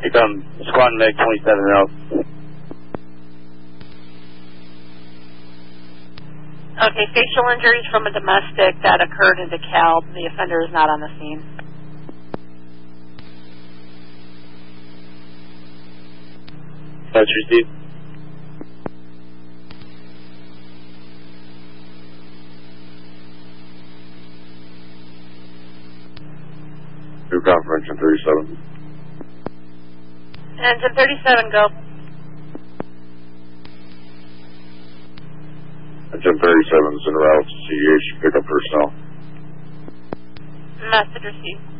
Here comes squad Meg 27 out. Okay, facial injuries from a domestic that occurred in DeKalb. The offender is not on the scene. That's received. New confirmation 37. Engine 37, go. Engine 37 is en route to CEH, pick up personnel. Message received.